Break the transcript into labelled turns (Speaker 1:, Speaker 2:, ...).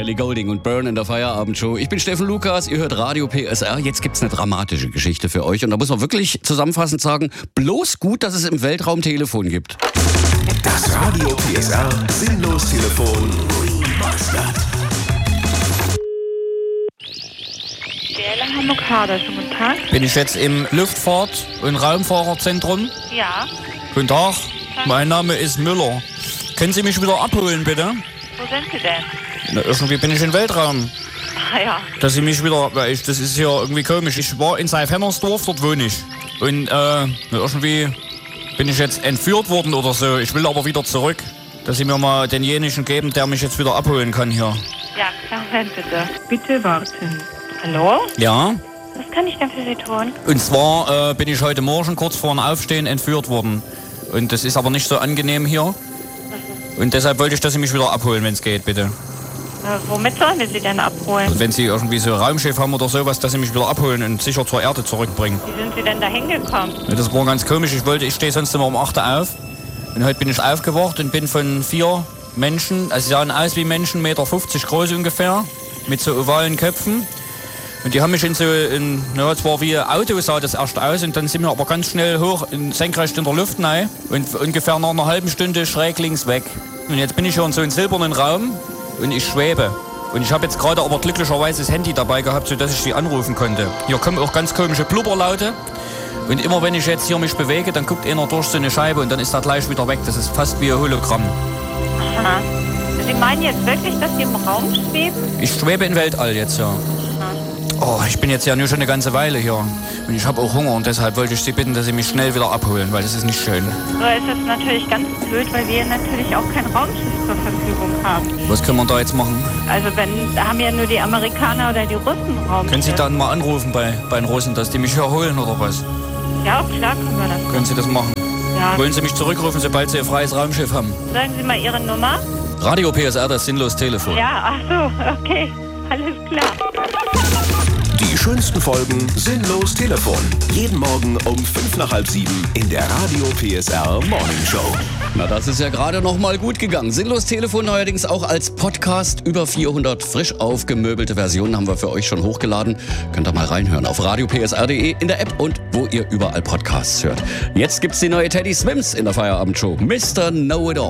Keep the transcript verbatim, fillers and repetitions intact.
Speaker 1: Ellie Goulding und Burn in der Feierabendshow. Ich bin Steffen Lukas, ihr hört Radio P S R. Jetzt gibt's eine dramatische Geschichte für euch. Und da muss man wirklich zusammenfassend sagen, bloß gut, dass es im Weltraum Telefon gibt.
Speaker 2: Das Radio P S R Sinnlos-Telefon Remastered.
Speaker 3: D L Hamburg Hader, schönen guten Tag.
Speaker 4: Bin ich jetzt im Luftfahrt- und Raumfahrerzentrum?
Speaker 3: Ja.
Speaker 4: Guten Tag, mein Name ist Müller. Können Sie mich wieder abholen, bitte?
Speaker 3: Wo sind Sie denn?
Speaker 4: Na, irgendwie bin ich im Weltraum.
Speaker 3: Ah ja.
Speaker 4: Dass Sie mich wieder, weil ich, das ist hier irgendwie komisch. Ich war in Seifennersdorf, dort wohne ich. Und äh, irgendwie bin ich jetzt entführt worden oder so. Ich will aber wieder zurück. Dass Sie mir mal denjenigen geben, der mich jetzt wieder abholen kann hier.
Speaker 3: Ja, klar, Moment bitte. Bitte warten. Hallo?
Speaker 4: Ja?
Speaker 3: Was kann ich denn für Sie tun?
Speaker 4: Und zwar äh, bin ich heute Morgen kurz vor dem Aufstehen entführt worden. Und das ist aber nicht so angenehm hier. Und deshalb wollte ich, dass Sie mich wieder abholen, wenn es geht, bitte.
Speaker 3: Äh, womit sollen wir Sie denn abholen?
Speaker 4: Und wenn Sie irgendwie so ein Raumschiff haben oder sowas, dass Sie mich wieder abholen und sicher zur Erde zurückbringen.
Speaker 3: Wie sind Sie denn da hingekommen?
Speaker 4: Ja, das war ganz komisch. Ich wollte, ich stehe sonst immer um acht Uhr auf. Und heute bin ich aufgewacht und bin von vier Menschen, also sie sahen aus wie Menschen, eins Komma fünfzig Meter groß ungefähr, mit so ovalen Köpfen. Und die haben mich in so, in, ja, zwar wie ein Auto sah das erst aus, und dann sind wir aber ganz schnell hoch, in, senkrecht in der Luft rein und ungefähr nach einer halben Stunde schräg links weg. Und jetzt bin ich hier in so einem silbernen Raum und ich schwebe. Und ich habe jetzt gerade aber glücklicherweise das Handy dabei gehabt, sodass ich sie anrufen konnte. Hier kommen auch ganz komische Blubberlaute. Und immer wenn ich jetzt hier mich bewege, dann guckt einer durch so eine Scheibe und dann ist er gleich wieder weg. Das ist fast wie ein Hologramm.
Speaker 3: Aha. Sie meinen jetzt wirklich, dass Sie im Raum schweben?
Speaker 4: Ich schwebe im Weltall jetzt, ja. Oh, ich bin jetzt ja nur schon eine ganze Weile hier. Und ich habe auch Hunger und deshalb wollte ich Sie bitten, dass Sie mich schnell wieder abholen, weil das ist nicht schön.
Speaker 3: So ist es natürlich ganz blöd, weil wir natürlich auch kein Raumschiff zur Verfügung haben.
Speaker 4: Was können wir da jetzt machen?
Speaker 3: Also wenn, da haben ja nur die Amerikaner oder die Russen Raumschiff.
Speaker 4: Können Sie dann mal anrufen bei, bei den Russen, dass die mich hier holen oder was?
Speaker 3: Ja, klar können wir das machen.
Speaker 4: Können Sie das machen?
Speaker 3: Ja.
Speaker 4: Wollen Sie mich zurückrufen, sobald Sie ein freies Raumschiff haben?
Speaker 3: Sagen Sie mal Ihre Nummer.
Speaker 1: Radio P S R, das Sinnlos-Telefon.
Speaker 3: Ja, ach so, okay. Alles klar.
Speaker 2: Die schönsten Folgen Sinnlos Telefon. Jeden Morgen um fünf nach halb sieben in der Radio P S R Morning Show.
Speaker 1: Na, das ist ja gerade noch mal gut gegangen. Sinnlos-Telefon neuerdings auch als Podcast. Über vierhundert frisch aufgemöbelte Versionen haben wir für euch schon hochgeladen. Könnt ihr mal reinhören auf radio p s r punkt d e, in der App und wo ihr überall Podcasts hört. Jetzt gibt's die neue Teddy Swims in der Feierabendshow. Mister Know-It-All.